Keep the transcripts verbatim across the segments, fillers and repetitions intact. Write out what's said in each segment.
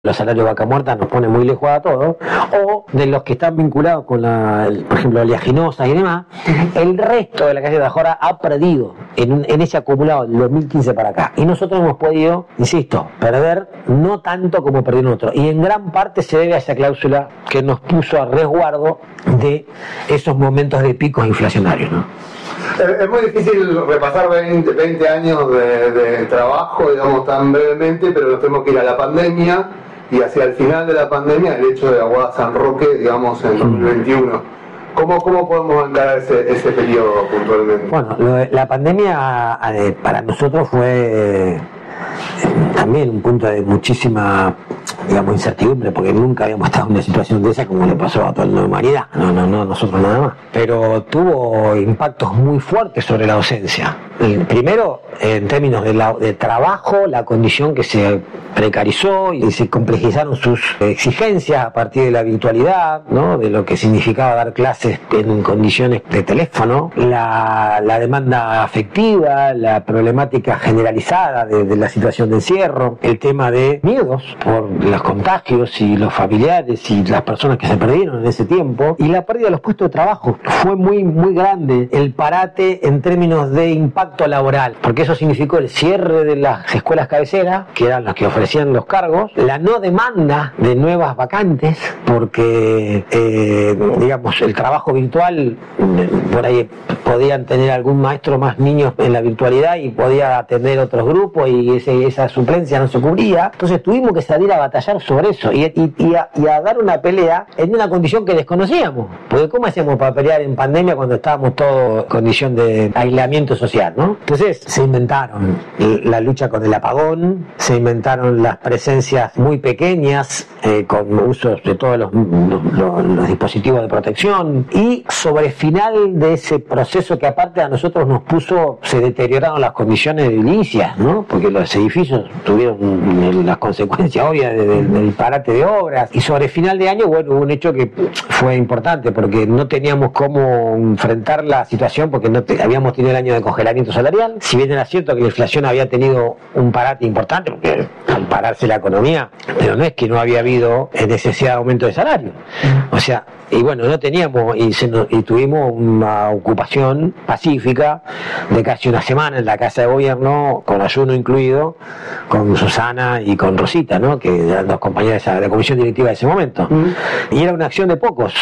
los salarios vaca muerta nos pone muy lejos a todos, o de los que están vinculados con la, el, por ejemplo, oleaginosas y demás, el resto de la calle de Bajora ha perdido en, un, en ese acumulado del dos mil quince para acá. Y nosotros hemos podido, insisto, perder no tanto como perdieron otros. Y en gran parte se debe a esa cláusula que nos puso a resguardo de esos momentos de picos inflacionarios, ¿no? Es muy difícil repasar veinte, veinte años de, de trabajo, digamos, tan brevemente, pero nos tenemos que ir a la pandemia y hacia el final de la pandemia el hecho de Aguada San Roque, digamos, en dos mil veintiuno. ¿Cómo, cómo podemos encarar ese, ese periodo puntualmente? Bueno, lo de, la pandemia eh, para nosotros fue eh, también un punto de muchísima, digamos, incertidumbre, porque nunca habíamos estado en una situación de esa como le pasó a toda la humanidad, no, no, no, nosotros nada más. Pero tuvo impactos muy fuertes sobre la docencia. El primero, en términos de, la, de trabajo, la condición que se precarizó y se complejizaron sus exigencias a partir de la virtualidad, ¿no? De lo que significaba dar clases en condiciones de teléfono, la, la demanda afectiva, la problemática generalizada de, de la situación de encierro, el tema de miedos por los contagios y los familiares y las personas que se perdieron en ese tiempo, y la pérdida de los puestos de trabajo. Fue muy, muy grande el parate en términos de impacto laboral, porque eso significó el cierre de las escuelas cabeceras, que eran las que ofrecían los cargos, la no demanda de nuevas vacantes, porque eh, digamos, el trabajo virtual, por ahí podían tener algún maestro más niños en la virtualidad y podía atender otros grupos y ese, esa suplencia no se cubría. Entonces tuvimos que salir a batallar sobre eso y, y, y, a, y a dar una pelea en una condición que desconocíamos, porque ¿cómo hacíamos para pelear en pandemia cuando estábamos todos en condición de aislamiento social, ¿no? Entonces se inventaron la lucha con el apagón, se inventaron las presencias muy pequeñas eh, con usos de todos los, los, los dispositivos de protección, y sobre el final de ese proceso que aparte a nosotros nos puso, se deterioraron las condiciones edilicias, ¿no? Porque los edificios tuvieron las consecuencias obvias de, de, del parate de obras, y sobre el final de año, bueno, hubo un hecho que fue importante porque no teníamos cómo enfrentar la situación, porque no te, habíamos tenido el año de congelamiento salarial, si bien era cierto que la inflación había tenido un parate importante, porque al pararse la economía, pero no es que no había habido necesidad de aumento de salario, o sea, y bueno, no teníamos, y, se nos, y tuvimos una ocupación pacífica de casi una semana en la Casa de Gobierno, con ayuno incluido, con Susana y con Rosita, ¿no? Que eran dos compañeras de la comisión directiva de ese momento. Mm. Y era una acción de pocos,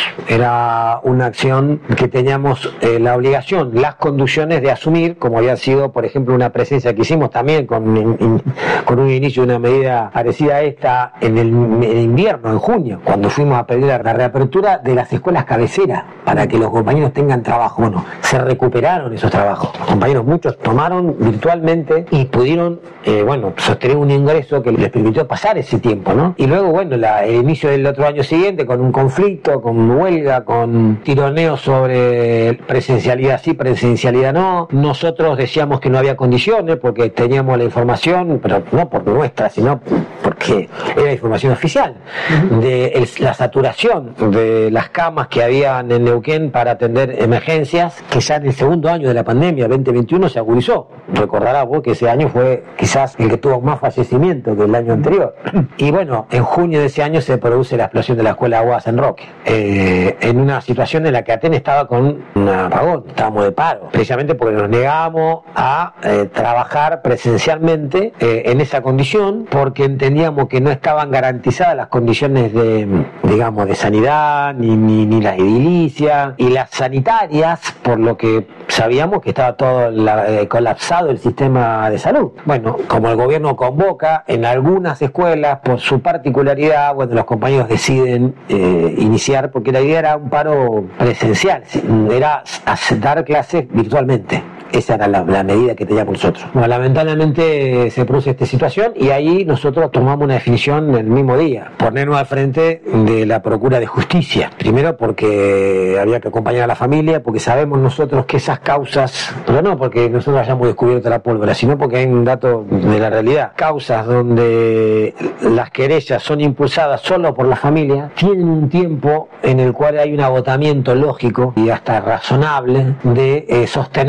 era una acción que teníamos eh, la obligación, las conducciones de asumir, como había sido, por ejemplo, una presencia que hicimos también con, in, con un inicio de una medida parecida a esta en el, en el invierno, en junio, cuando fuimos a pedir la reapertura de las escuelas cabeceras para que los compañeros tengan trabajo. Bueno, se recuperaron esos trabajos. Los compañeros, muchos tomaron virtualmente y pudieron, eh, bueno, sostener un ingreso que les permitió pasar ese tiempo, ¿no? Y luego, bueno, la, el inicio del otro año siguiente, con un conflicto, con huelga, con tironeo sobre presencialidad sí, presencialidad no. Nosotros decíamos que no había condiciones porque teníamos la información, pero no por nuestra, sino porque era información oficial, de el, la saturación de las camas que habían en Neuquén para atender emergencias, que ya en el segundo año de la pandemia, veinte veintiuno, se agudizó. Recordarás vos que ese año fue quizás el que tuvo más fallecimientos que el año anterior. Y bueno, en junio de ese año se produce la explosión de la escuela Aguada San Roque, eh, en una situación en la que Aten estaba con un apagón, estábamos de paro, precisamente porque nos negábamos a eh, trabajar presencialmente eh, en esa condición, porque entendíamos que no estaban garantizadas las condiciones de, digamos, de sanidad, ni, ni, ni las edilicias, y las sanitarias, por lo que sabíamos que estaba todo la, eh, colapsado el sistema de salud. Bueno, como el gobierno convoca en algunas escuelas, por su particularidad, bueno, los compañeros deciden eh, iniciar, porque la idea era un paro presencial, era dar clases virtualmente. Esa era la, la medida que teníamos nosotros. Bueno, lamentablemente se produce esta situación y ahí nosotros tomamos una definición el mismo día, ponernos al frente de la procura de justicia. Primero porque había que acompañar a la familia, porque sabemos nosotros que esas causas, pero no porque nosotros hayamos descubierto la pólvora, sino porque hay un dato de la realidad. Causas donde las querellas son impulsadas solo por la familia, tienen un tiempo en el cual hay un agotamiento lógico y hasta razonable de eh, sostener el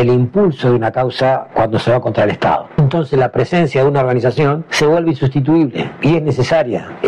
el impulso de una causa cuando se va contra el Estado. Entonces la presencia de una organización se vuelve insustituible y es necesaria.